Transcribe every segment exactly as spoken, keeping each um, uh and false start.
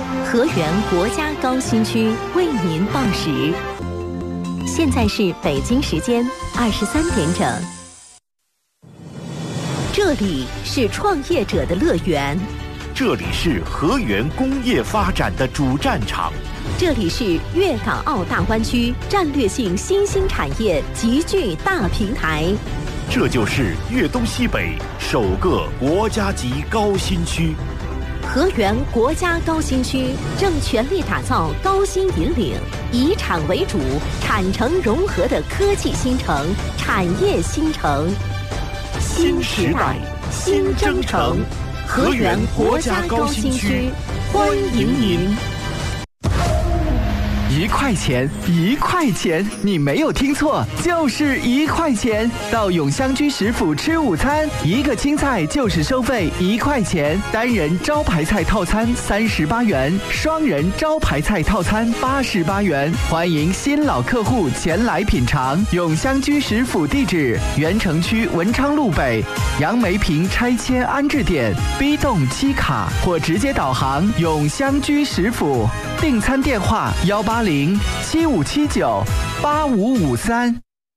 河源国家高新区为您报时，现在是北京时间二十三点整。这里是创业者的乐园， 这里是河源工业发展的主战场， 这里是粤港澳大湾区战略性新兴产业集聚大平台， 这就是粤东西北首个国家级高新区。 河源国家高新区正全力打造高新引领、以产为主、产城融合的科技新城、产业新城。新时代，新征程，河源国家高新区，欢迎您。 一块钱，一块钱，你没有听错，就是一块钱。到永香居食府吃午餐，一个青菜就是收费一块钱，单人招牌菜套餐三十八元，双人招牌菜套餐八十八元。欢迎新老客户前来品尝。永香居食府地址：原城区文昌路北杨梅坪拆迁安置点 B 栋七卡，或直接导航永香居食府。订餐电话：幺八零七五七九八五五三。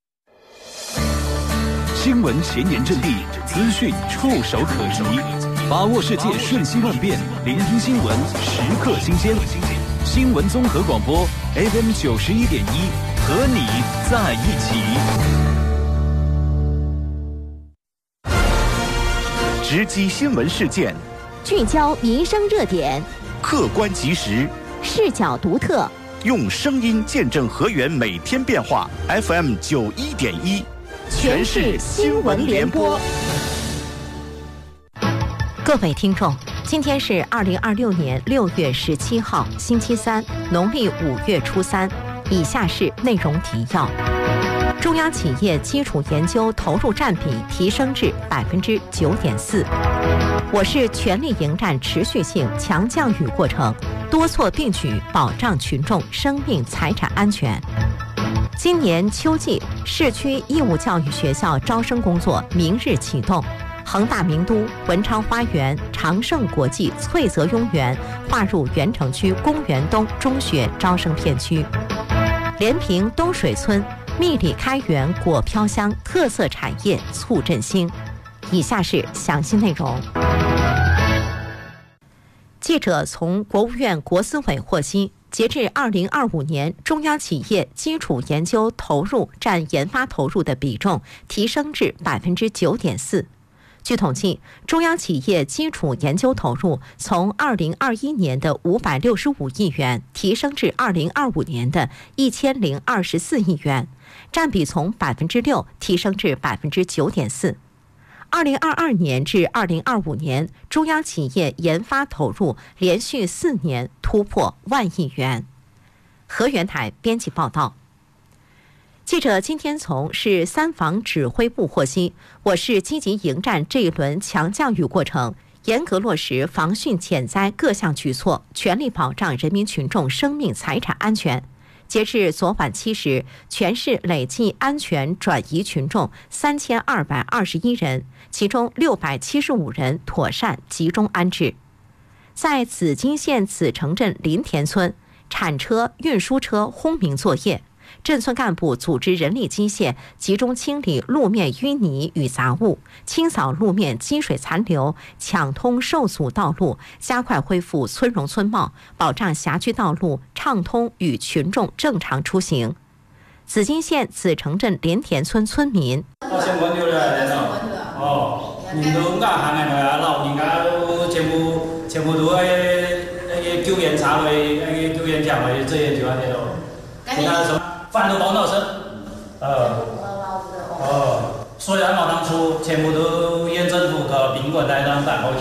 新闻前沿阵地，资讯触手可及，把握世界瞬息万变，聆听新闻时刻新鲜。新闻综合广播 F M 九十一点一，和你在一起。 直击新闻事件， 聚焦民生热点， 客观及时， 视角独特， 用声音见证河源每天变化。F M 九一点一， 全市新闻联播。各位听众，今天是二零二六年六月十七号，星期三，农历五月初三。以下是内容提要：中央企业基础研究投入占比提升至百分之九点四。我市全力迎战持续性强降雨过程，多措并举保障群众生命财产安全。今年秋季市区义务教育学校招生工作明日启动，恒大名都、文昌花园、长盛国际、翠泽雍园划入原城区公园东中学招生片区。连平东水村蜜里开源果飘香特色产业促振兴。以下是详细内容。记者从国务院国资委获悉，截至二零二五年，中央企业基础研究投入占研发投入的比重提升至百分之九点四。据统计，中央企业基础研究投入从二零二一年的五百六十五亿元提升至二零二五年的一千零二十四亿元，占比从百分之六提升至百分之九点四。二零二二年至二零二五年，中央企业研发投入连续四年突破万亿元。河源台编辑报道。记者今天从市三防指挥部获悉，我市积极迎战这一轮强降雨过程，严格落实防汛减灾各项举措，全力保障人民群众生命财产安全。截至昨晚七时，全市累计安全转移群众三千二百二十一人，其中六百七十五人妥善集中安置。在紫金县紫城镇林田村，铲车、运输车轰鸣作业，镇村干部组织人力机械集中清理路面淤泥与杂物，清扫路面积水残留，抢通受阻道路，加快恢复村容村貌，保障辖区道路畅通与群众正常出行。紫金县紫城镇连田村村民： 哦，人都咁行嘅係啊，老人家都全部全部都喺喺救援茶位、喺救援獎位這些就喺呢度，其他什麼飯都幫到身，呃，哦，所以按照當初全部都縣政府和賓館來當辦好。